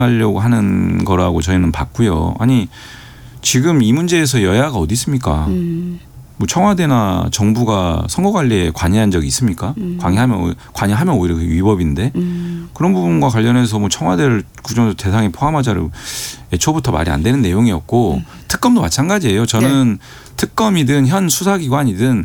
하려고 하는 거라고 저희는 봤고요. 아니 지금 이 문제에서 여야가 어디 있습니까? 뭐 청와대나 정부가 선거 관리에 관여한 적이 있습니까? 관여하면 오히려 위법인데 그런 부분과 관련해서 뭐 청와대를 구조조 대상에 포함하자를 애초부터 말이 안 되는 내용이었고 특검도 마찬가지예요. 저는 특검이든 현 수사기관이든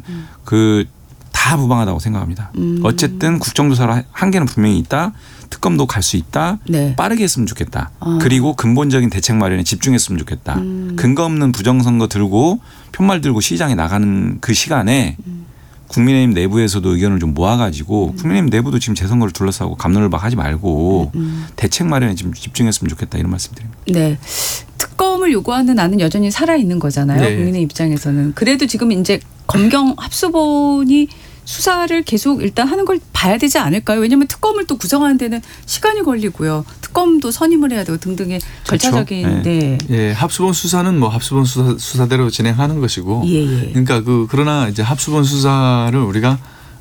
다 무방하다고 생각합니다. 어쨌든 국정조사를 한계는 분명히 있다. 특검도 갈 수 있다. 네. 빠르게 했으면 좋겠다. 그리고 근본적인 대책 마련에 집중했으면 좋겠다. 근거 없는 부정선거 들고 편말 들고 시장에 나가는 그 시간에 국민의힘 내부에서도 의견을 좀 모아가지고 국민의힘 내부도 지금 재선거를 둘러싸고 갑론을박하지 말고 대책 마련에 지금 집중했으면 좋겠다 이런 말씀드립니다. 네. 특검을 요구하는 안은 여전히 살아있는 거잖아요. 네. 국민의 입장에서는. 그래도 지금 이제 검경 합수본이 수사를 계속 일단 하는 걸 봐야 되지 않을까요? 왜냐하면 특검을 또 구성하는 데는 시간이 걸리고요. 특검도 선임을 해야 되고 등등의 절차적인. 그렇죠. 네. 예, 합수본 수사는 뭐 합수본 수사대로 진행하는 것이고. 예. 그러니까 그러나 이제 합수본 수사를 우리가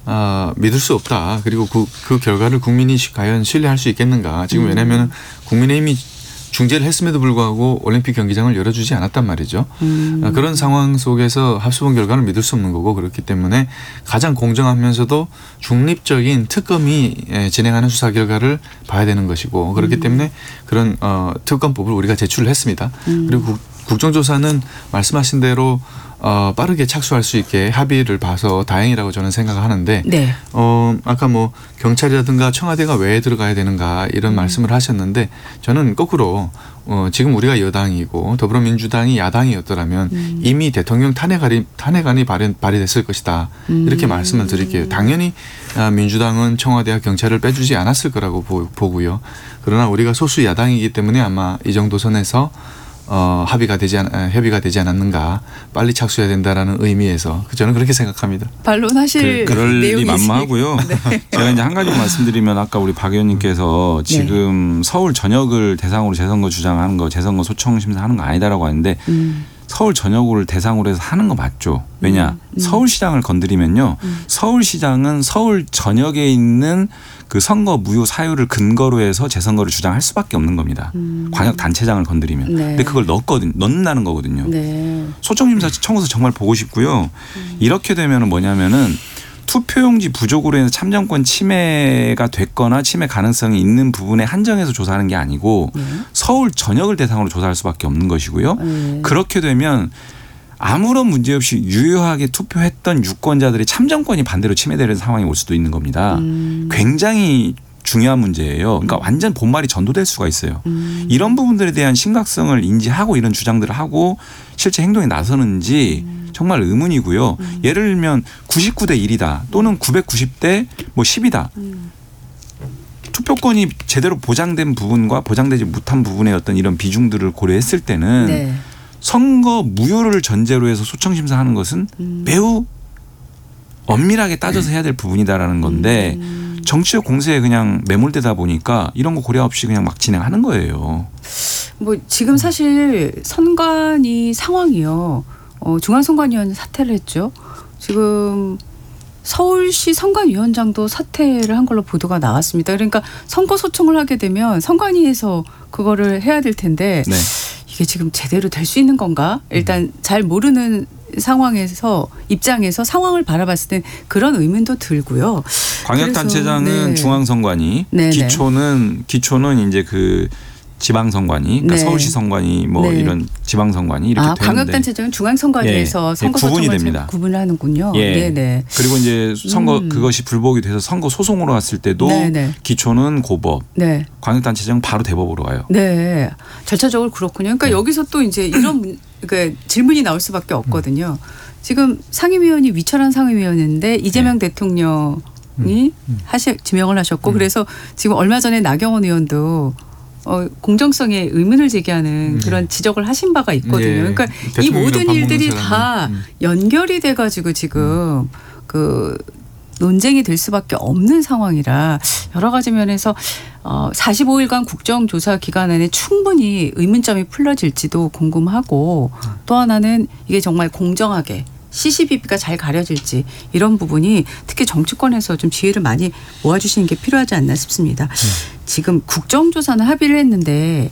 믿을 수 없다. 그리고 그 결과를 국민이 과연 신뢰할 수 있겠는가. 지금 왜냐하면 국민의힘이 중재를 했음에도 불구하고 올림픽 경기장을 열어주지 않았단 말이죠. 그런 상황 속에서 합수본 결과를 믿을 수 없는 거고 그렇기 때문에 가장 공정하면서도 중립적인 특검이 진행하는 수사 결과를 봐야 되는 것이고 그렇기 때문에 그런 특검법을 우리가 제출을 했습니다. 그리고 국정조사는 말씀하신 대로 빠르게 착수할 수 있게 합의를 봐서 다행이라고 저는 생각하는데 네. 아까 뭐 경찰이라든가 청와대가 왜 들어가야 되는가 이런 말씀을 하셨는데 저는 거꾸로 지금 우리가 여당이고 더불어민주당이 야당이었더라면 이미 대통령 탄핵안이 발의됐을 것이다. 이렇게 말씀을 드릴게요. 당연히 민주당은 청와대와 경찰을 빼주지 않았을 거라고 보고요. 그러나 우리가 소수 야당이기 때문에 아마 이 정도 선에서 협의가 되지 않았는가 빨리 착수해야 된다라는 의미에서 저는 그렇게 생각합니다. 반론하실 그럴 리 내용이지. 만무하고요. 네. 제가 이제 한 가지 말씀드리면 아까 우리 박 의원님께서 지금 서울 전역을 대상으로 재선거 주장하는 거 재선거 소청 심사하는 거 아니다라고 하는데 서울 전역을 대상으로 해서 하는 거 맞죠. 왜냐 서울시장을 건드리면요. 서울시장은 서울 전역에 있는 그 선거 무효 사유를 근거로 해서 재선거를 주장할 수밖에 없는 겁니다. 광역단체장을 건드리면. 네. 근데 그걸 넣는다는 거거든요. 네. 소청심사 청구서 정말 보고 싶고요. 이렇게 되면 뭐냐면은 투표용지 부족으로 해서 참정권 침해가 됐거나 침해 가능성이 있는 부분에 한정해서 조사하는 게 아니고 서울 전역을 대상으로 조사할 수밖에 없는 것이고요. 그렇게 되면 아무런 문제 없이 유효하게 투표했던 유권자들의 참정권이 반대로 침해되는 상황이 올 수도 있는 겁니다. 굉장히 중요한 문제예요. 그러니까 완전 본말이 전도될 수가 있어요. 이런 부분들에 대한 심각성을 인지하고 이런 주장들을 하고 실제 행동에 나서는지 정말 의문이고요. 예를 들면 99대 1이다 또는 990대 뭐 10이다. 투표권이 제대로 보장된 부분과 보장되지 못한 부분의 어떤 이런 비중들을 고려했을 때는 선거 무효를 전제로 해서 소청심사하는 것은 매우 엄밀하게 따져서 해야 될 부분이다라는 건데 정치적 공세에 그냥 매몰되다 보니까 이런 거 고려 없이 그냥 막 진행하는 거예요. 뭐 지금 사실 선관위 상황이요. 중앙선관위원 사퇴를 했죠. 지금 서울시 선관위원장도 사퇴를 한 걸로 보도가 나왔습니다. 그러니까 선거 소청을 하게 되면 선관위에서 그거를 해야 될 텐데 이게 지금 제대로 될 수 있는 건가? 일단 잘 모르는 상황에서 입장에서 상황을 바라봤을 땐 그런 의문도 들고요. 광역단체장은 중앙선관위, 기초는 이제 그 지방선관위, 그러니까 서울시 선관위 뭐 이런 지방선관위 이렇게 되는데 광역단체장은 중앙선관위에서 선거 구분이 소청을 됩니다. 구분을 하는군요. 그리고 이제 선거 그것이 불복이 돼서 선거 소송으로 왔을 때도 기초는 고법, 광역단체장은 바로 대법으로 가요. 네, 절차적으로 그렇군요. 그러니까 여기서 또 이제 이런 그러니까 질문이 나올 수밖에 없거든요. 지금 상임위원이 위철한 상임위원인데 이재명 대통령이 지명을 하셨고 그래서 지금 얼마 전에 나경원 의원도 공정성에 의문을 제기하는 그런 지적을 하신 바가 있거든요. 그러니까 이 모든 일들이 다 연결이 돼가지고 지금 그 논쟁이 될 수밖에 없는 상황이라 여러 가지 면에서 45일간 국정조사 기간 안에 충분히 의문점이 풀려질지도 궁금하고 또 하나는 이게 정말 공정하게 CCBB가 잘 가려질지 이런 부분이 특히 정치권에서 좀 지혜를 많이 모아주시는 게 필요하지 않나 싶습니다. 지금 국정조사는 합의를 했는데